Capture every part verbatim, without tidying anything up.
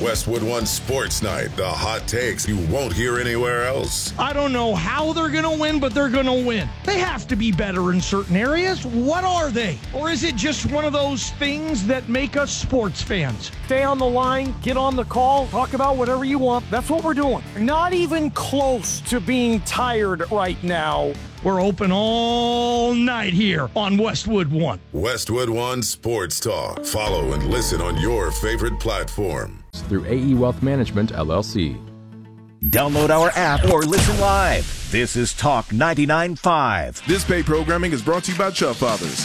Westwood One Sports Night, the hot takes you won't hear anywhere else. I don't know how they're going to win, but they're going to win. They have to be better in certain areas. What are they? Or is it just one of those things that make us sports fans? Stay on the line, get on the call, talk about whatever you want. That's what we're doing. Not even close to being tired right now. We're open all night here on Westwood One. Westwood One Sports Talk. Follow and listen on your favorite platform. Through A E Wealth Management, L L C. Download our app or listen live. This is Talk ninety-nine point five. This paid programming is brought to you by Chubb Fathers.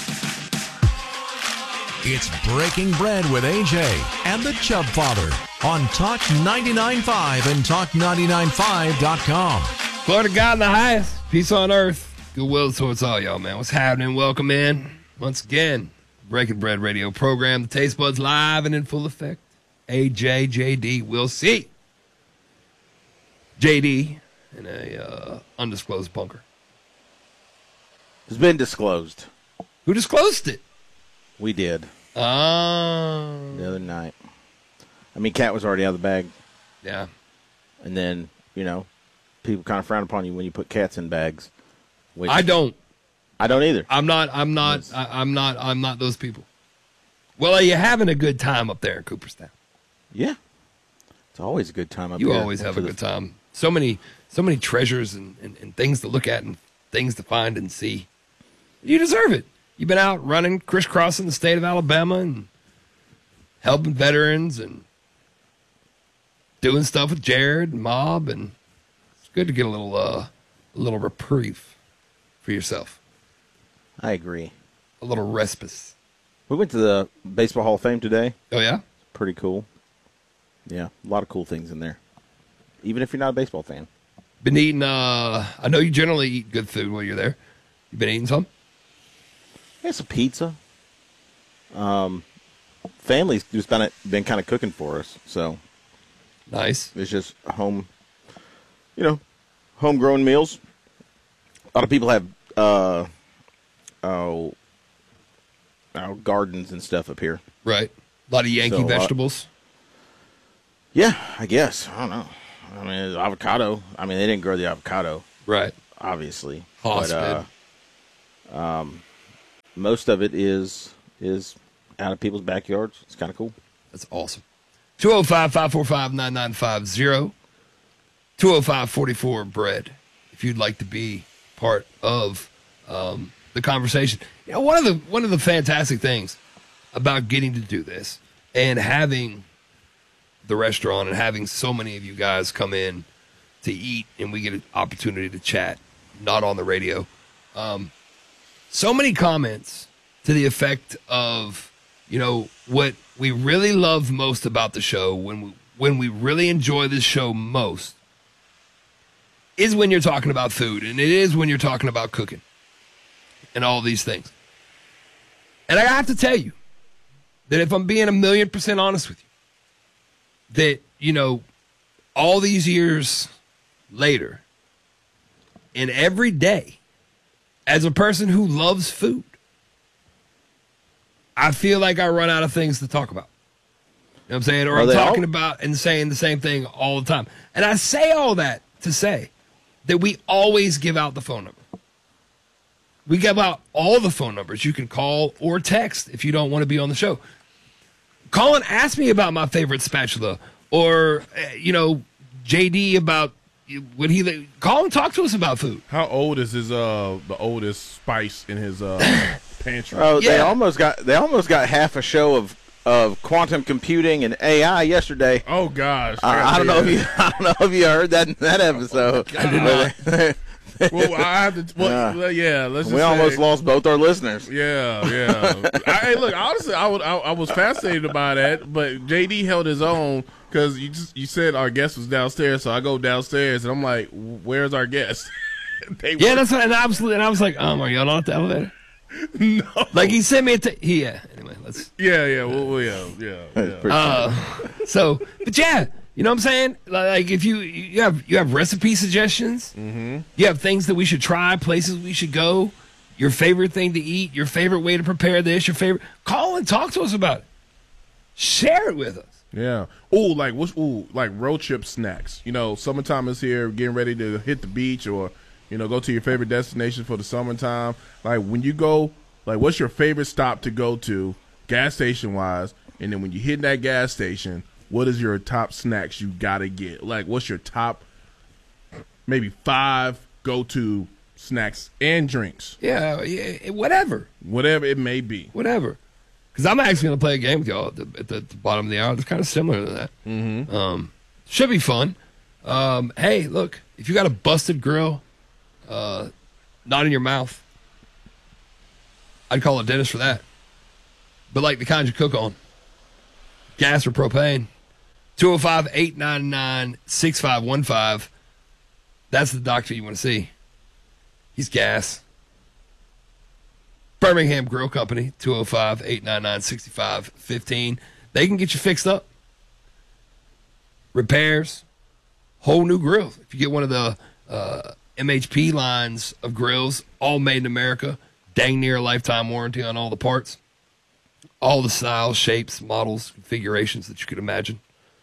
It's Breaking Bread with A J and the Chubb Father on Talk ninety-nine point five and talk ninety-nine five dot com. Glory to God in the highest. Peace on earth. Goodwill towards all y'all, man. What's happening? Welcome in. Once again, Breaking Bread radio program. The Taste Buds live and in full effect. A J, J D, we'll see. J D in a uh, undisclosed bunker. It's been disclosed. Who disclosed it? We did. Uh, the other night. I mean, Cat was already out of the bag. Yeah. And then, you know, people kind of frown upon you when you put cats in bags. Which I don't. I don't either. I'm not. I'm not. I, I'm not. I'm not those people. Well, are you having a good time up there in Cooperstown? Yeah, it's always a good time up you there. You always have a good time. So many, so many treasures and, and, and things to look at and things to find and see. You deserve it. You've been out running, crisscrossing the state of Alabama and helping veterans and doing stuff with Jared and Mob, and it's good to get a little, uh, a little reprieve for yourself. I agree. A little respite. We went to the Baseball Hall of Fame today. Oh, yeah? Pretty cool. Yeah, a lot of cool things in there, even if you're not a baseball fan. Been eating, uh, I know you generally eat good food while you're there. You been eating some? Yeah, some pizza. Um, family's just been, been kind of cooking for us, so. Nice. It's just home, you know, homegrown meals. A lot of people have, uh, oh, oh, gardens and stuff up here. Right. A lot of Yankee so, vegetables. Uh, yeah, I guess. I don't know. I mean, it's avocado. I mean, they didn't grow the avocado. Right. Obviously. Hospital. But, uh, um, most of it is is out of people's backyards. It's kind of cool. That's awesome. two oh five, five four five, nine nine five oh. two oh five, four four, bread. If you'd like to be part of um, the conversation. You know, one of the one of the fantastic things about getting to do this and having the restaurant and having so many of you guys come in to eat and we get an opportunity to chat, not on the radio. Um, so many comments to the effect of, you know, what we really love most about the show, when we, when we really enjoy this show most, is when you're talking about food, and it is when you're talking about cooking and all these things. And I have to tell you that if I'm being a million percent honest with you, that, you know, all these years later, and every day, as a person who loves food, I feel like I run out of things to talk about. You know what I'm saying? Or Are I'm talking all? about and saying the same thing all the time. And I say all that to say that we always give out the phone number. We give out all the phone numbers. You can call or text if you don't want to be on the show. Call and ask me about my favorite spatula, or, uh, you know, J D about what he, call and talk to us about food. How old is his, uh, the oldest spice in his, uh, pantry? Oh, Yeah. they almost got, they almost got half a show of, of quantum computing and A I yesterday. Oh gosh. I, I don't know if you, I don't know if you heard that in that episode. I did not. Well, I have to. Well, Yeah. yeah, let's. Just We say, almost lost both our listeners. Yeah, yeah. I, hey, look, honestly, I, would, I, I was fascinated by that, but J D held his own because you just you said our guest was downstairs, so I go downstairs and I'm like, "Where's our guest?" They Yeah, were- that's what, and absolutely. And I was like, oh my God, not the elevator. no. Like he sent me a t- he, yeah. Anyway, let's. Yeah, yeah, well, well, yeah, yeah, That's pretty yeah. funny. Uh, so, but yeah, you know what I'm saying? Like if you you have you have recipe suggestions, mm-hmm. you have things that we should try, places we should go, your favorite thing to eat, your favorite way to prepare this, your favorite. Call and talk to us about it. share it with us. Yeah. Ooh, like what's ooh, like road trip snacks. You know, summertime is here, getting ready to hit the beach or, you know, go to your favorite destination for the summertime. Like when you go, like what's your favorite stop to go to, gas station wise? And then when you hit that gas station, what is your top snacks you gotta get? Like what's your top maybe five go to snacks and drinks? Yeah, yeah, whatever. Whatever it may be. Whatever. Because I'm actually going to play a game with y'all at the, at the, at the bottom of the hour. It's kind of similar to that. Mm-hmm. Um, should be fun. Um, hey, look, if you got a busted grill, uh, not in your mouth, I'd call a dentist for that. But like the kind you cook on, gas or propane, two oh five, eight nine nine, six five one five. That's the doctor you want to see. He's gas. Birmingham Grill Company, two oh five, eight nine nine, six five one five. They can get you fixed up. Repairs. Whole new grills. If you get one of the uh, M H P lines of grills, all made in America, dang near a lifetime warranty on all the parts. All the styles, shapes, models, configurations that you could imagine.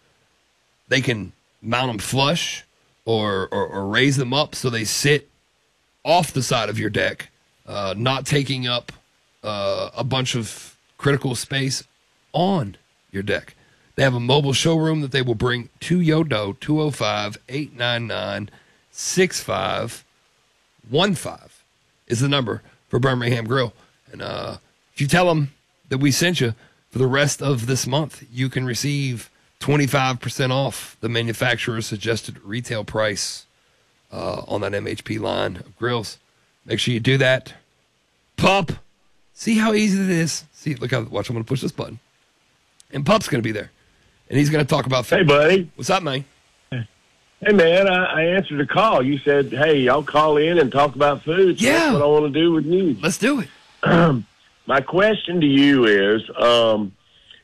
They can mount them flush or, or, or raise them up so they sit off the side of your deck. Uh, not taking up uh, a bunch of critical space on your deck. They have a mobile showroom that they will bring to Yodo, two oh five, eight nine nine, six five one five is the number for Birmingham Grill. And uh, if you tell them that we sent you for the rest of this month, you can receive twenty-five percent off the manufacturer's suggested retail price uh, on that M H P line of grills. Make sure you do that. Pup. See how easy it is. See, look how, watch, I'm going to push this button. And Pup's going to be there. And he's going to talk about food. Hey, buddy. What's up, man? Hey, man, I, I answered a call. You said, hey, I'll call in and talk about food. So Yeah. That's what I want to do with you. Let's do it. My question to you is, um,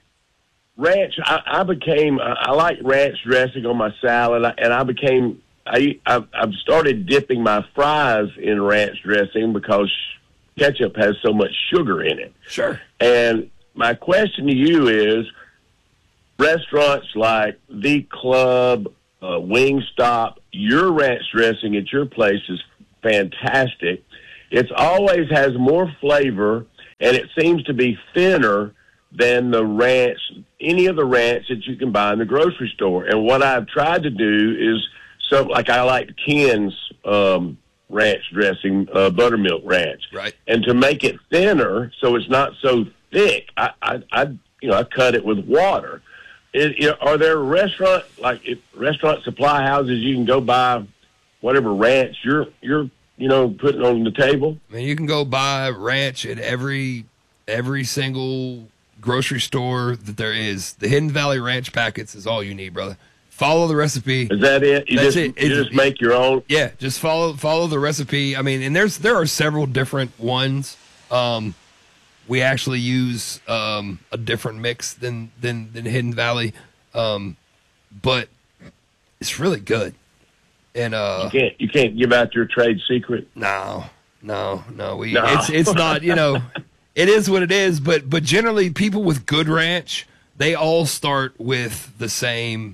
ranch, I, I became, I, I like ranch dressing on my salad, and I became, I, I've, I've started dipping my fries in ranch dressing because ketchup has so much sugar in it. Sure. And my question to you is, restaurants like The Club, uh, Wingstop, your ranch dressing at your place is fantastic. It's always has more flavor, and it seems to be thinner than the ranch, any of the ranch that you can buy in the grocery store. And what I've tried to do is, so like I like Ken's um, ranch dressing, uh, buttermilk ranch, right? And to make it thinner, so it's not so thick, I, I, I you know, I cut it with water. Is, you know, are there restaurant like if restaurant supply houses you can go buy whatever ranch you're you're you know putting on the table? I mean, you can go buy ranch at every every single grocery store that there is. The Hidden Valley Ranch packets is all you need, brother. Follow the recipe. Is that it? You That's just it. you It's- just make your own. Yeah, just follow follow the recipe. I mean, and there's there are several different ones. Um, we actually use um, a different mix than than than Hidden Valley, um, but it's really good. And uh, You can't you can't give out your trade secret. no, no, no. We No. it's it's not. You know, it is what it is. But but generally, people with good ranch, they all start with the same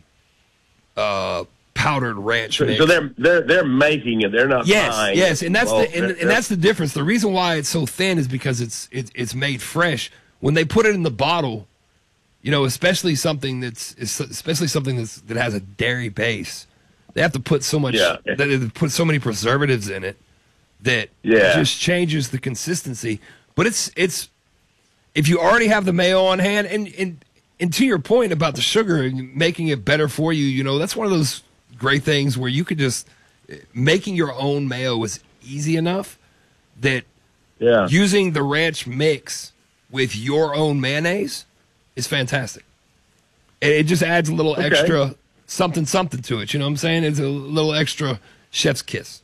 uh, powdered ranch So, mix. so they're they're they're making it. They're not Yes, buying. yes, it. and that's Well, the and, and that's the difference. The reason why it's so thin is because it's it, it's made fresh. When they put it in the bottle, you know, especially something that's especially something that's that has a dairy base, they have to put so much. Yeah. They have to put so many preservatives in it that Yeah. it just changes the consistency. But it's it's if you already have the mayo on hand, and and and to your point about the sugar and making it better for you, you know, that's one of those great things where you could just making your own mayo is easy enough that yeah. using the ranch mix with your own mayonnaise is fantastic. It, it just adds a little Okay. extra something something to it. You know what I'm saying? It's a little extra chef's kiss.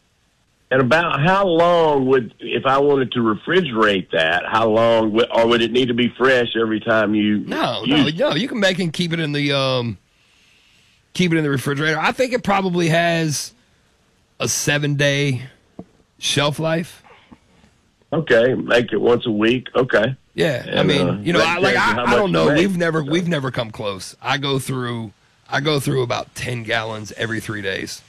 And about how long would, if I wanted to refrigerate that, how long, would, or would it need to be fresh every time you? No, use no, no. You can make and keep it in the um, keep it in the refrigerator. I think it probably has a seven day shelf life. Okay, make it once a week. Okay. Yeah, And, I mean, uh, you know, I, like I, how I much don't know. you make, We've never so. we've never come close. I go through I go through about ten gallons every three days.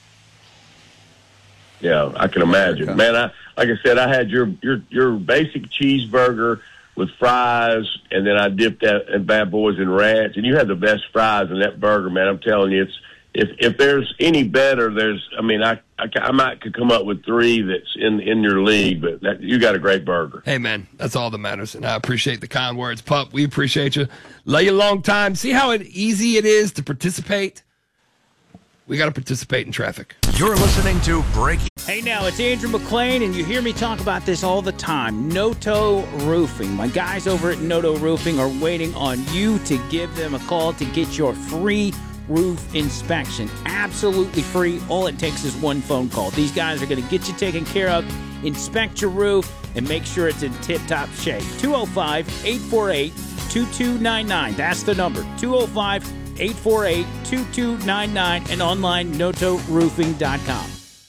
Yeah, I can imagine, man. I like I said, I had your your your basic cheeseburger with fries, and then I dipped that in Bad Boys and ranch, and you had the best fries in that burger, man. I'm telling you, it's if if there's any better, there's. I mean, I I, I might could come up with three that's in in your league, but that, you got a great burger. Hey, man, that's all that matters, and I appreciate the kind words, Pup. We appreciate you. Lay a long time. See how it, easy it is to participate. We got to participate in traffic. You're listening to Breaking. Hey now, it's Andrew McClain, and you hear me talk about this all the time. Noto Roofing. My guys over at Noto Roofing are waiting on you to give them a call to get your free roof inspection. Absolutely free. All it takes is one phone call. These guys are going to get you taken care of, inspect your roof, and make sure it's in tip-top shape. two oh five, eight four eight, two two nine nine. That's the number. two oh five, eight four eight, two two nine nine and online noto roofing dot com.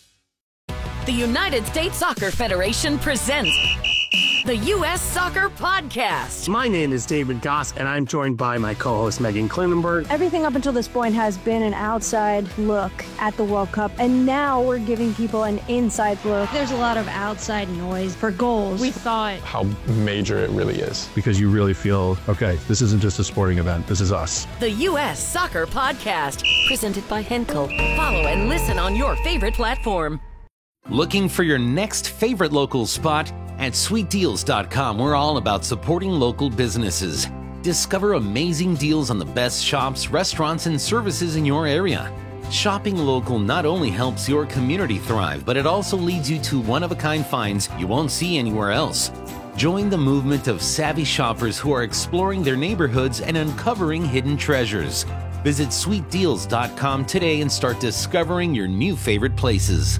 The United States Soccer Federation presents the U S Soccer Podcast. My name is David Goss, and I'm joined by my co-host Megan Klinenberg. Everything up until this point has been an outside look at the World Cup, and now we're giving people an inside look. There's a lot of outside noise for goals. We thought how major it really is, because you really feel, okay, this isn't just a sporting event, this is us. The U S Soccer Podcast, presented by Henkel. Follow and listen on your favorite platform. Looking for your next favorite local spot? At sweet deals dot com, we're all about supporting local businesses. Discover amazing deals on the best shops, restaurants, and services in your area. Shopping local not only helps your community thrive, but it also leads you to one-of-a-kind finds you won't see anywhere else. Join the movement of savvy shoppers who are exploring their neighborhoods and uncovering hidden treasures. Visit sweet deals dot com today and start discovering your new favorite places.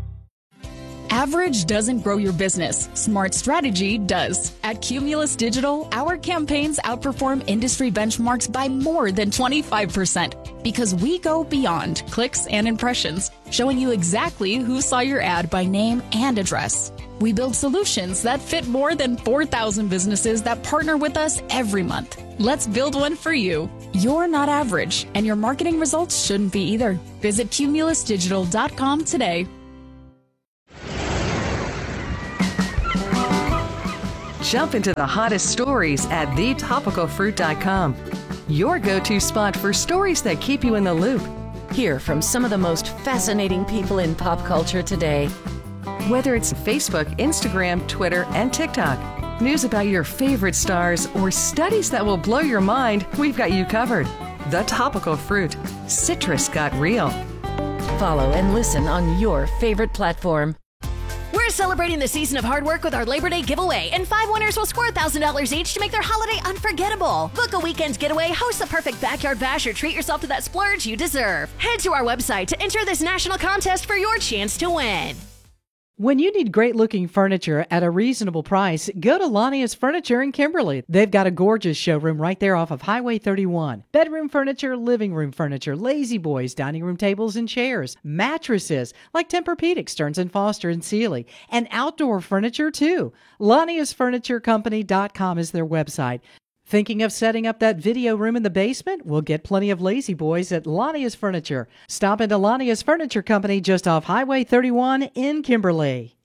Average doesn't grow your business. Smart strategy does. At Cumulus Digital, our campaigns outperform industry benchmarks by more than twenty-five percent because we go beyond clicks and impressions, showing you exactly who saw your ad by name and address. We build solutions that fit more than four thousand businesses that partner with us every month. Let's build one for you. You're not average, and your marketing results shouldn't be either. Visit cumulus digital dot com today. Jump into the hottest stories at the topical fruit dot com. Your go-to spot for stories that keep you in the loop. Hear from some of the most fascinating people in pop culture today. Whether it's Facebook, Instagram, Twitter, and TikTok, news about your favorite stars, or studies that will blow your mind, we've got you covered. The Topical Fruit. Citrus got real. Follow and listen on your favorite platform. We're celebrating the season of hard work with our Labor Day giveaway, and five winners will score one thousand dollars each to make their holiday unforgettable. Book a weekend getaway, host the perfect backyard bash, or treat yourself to that splurge you deserve. Head to our website to enter this national contest for your chance to win. When you need great-looking furniture at a reasonable price, go to Lanius Furniture in Kimberly. They've got a gorgeous showroom right there off of Highway thirty-one. Bedroom furniture, living room furniture, lazy boys, dining room tables and chairs, mattresses like Tempur-Pedic, Stearns and Foster and Sealy, and outdoor furniture too. Lanius Furniture Company dot com is their website. Thinking of setting up that video room in the basement? We'll get plenty of lazy boys at Lanius Furniture. Stop into Lanius Furniture Company just off Highway thirty-one in Kimberly.